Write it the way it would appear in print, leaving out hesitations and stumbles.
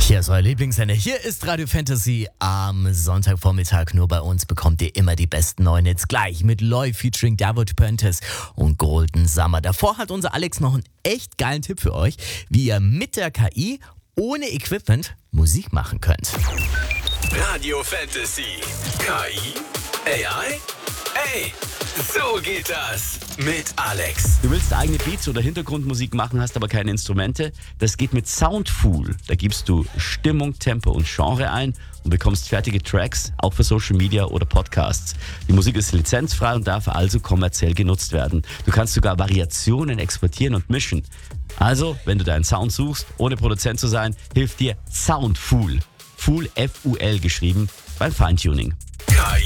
Hier ist euer Lieblingssender. Hier ist Radio Fantasy am Sonntagvormittag. Nur bei uns bekommt ihr immer die besten neuen Hits. Gleich mit Loy featuring David Puentes und Golden Summer. Davor hat unser Alex noch einen echt geilen Tipp für euch, wie ihr mit der KI ohne Equipment Musik machen könnt. Radio Fantasy. KI? AI? Ey, so geht das mit Alex. Du willst eigene Beats oder Hintergrundmusik machen, hast aber keine Instrumente. Das geht mit Soundfool. Da gibst du Stimmung, Tempo und Genre ein und bekommst fertige Tracks, auch für Social Media oder Podcasts. Die Musik ist lizenzfrei und darf also kommerziell genutzt werden. Du kannst sogar Variationen exportieren und mischen. Also, wenn du deinen Sound suchst, ohne Produzent zu sein, hilft dir Soundfool. Fool, F-U-L geschrieben, beim Feintuning. KI